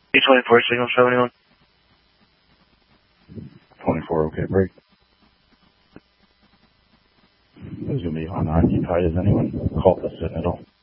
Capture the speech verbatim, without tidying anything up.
B twenty-four, signal seventy-one. twenty-four, okay, break. This is going to be unoccupied. Is anyone called the Citadel?